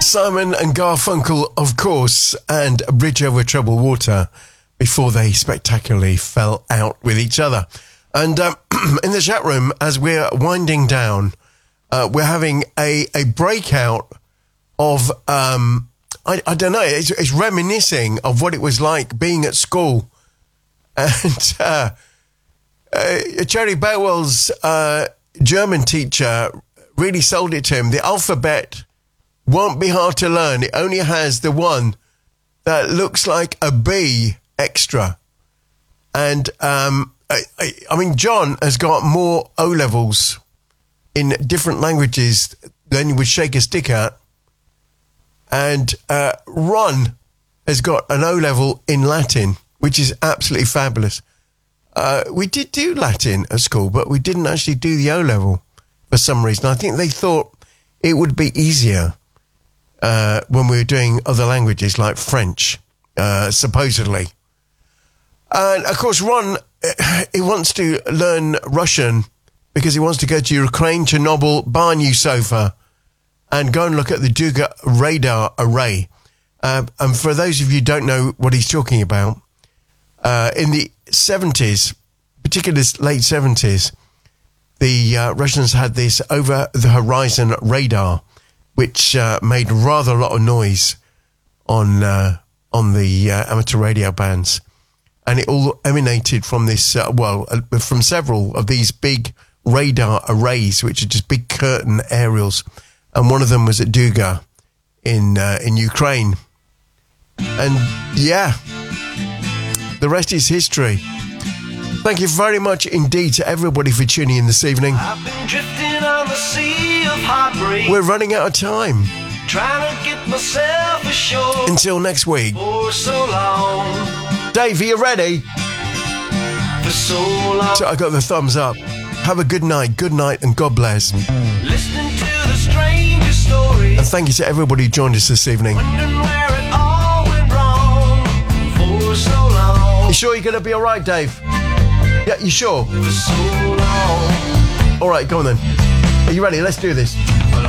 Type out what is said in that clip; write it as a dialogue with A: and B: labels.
A: Simon and Garfunkel, of course, and A Bridge Over Troubled Water before they spectacularly fell out with each other. And in the chat room, as we're winding down, we're having a breakout of, I don't know, it's reminiscing of what it was like being at school. And Cherry Boutwell's German teacher really sold it to him. The alphabet won't be hard to learn. It only has the one that looks like a B extra. And, I mean, John has got more O-levels in different languages than you would shake a stick at. And Ron has got an O-level in Latin, which is absolutely fabulous. We did do Latin at school, but we didn't actually do the O-level for some reason. I think they thought it would be easier when we were doing other languages like French, supposedly. And, of course, Ron, he wants to learn Russian because he wants to go to Ukraine, Chernobyl, buy a new sofa, and go and look at the Duga radar array. And for those of you who don't know what he's talking about, in the 70s, particularly late 70s, the Russians had this over-the-horizon radar, which made rather a lot of noise on the amateur radio bands. And it all emanated from this, from several of these big radar arrays, which are just big curtain aerials. And one of them was at Duga in Ukraine. And yeah, the rest is history. Thank you very much indeed to everybody for tuning in this evening.
B: I've been drifting on the sea of heartbreak.
A: We're running out of time.
B: Trying to get myself ashore.
A: Until next week.
B: For so long.
A: Dave, are you ready?
B: For so long.
A: So I got the thumbs up. Have a good night, and God bless.
B: Listening to the strangest stories.
A: And thank you to everybody who joined us this evening.
B: Wondering where it all went wrong. For so long.
A: You sure you're going to be all right, Dave? Yeah, you sure?
B: For so long.
A: All right, go on then. Are you ready? Let's do this.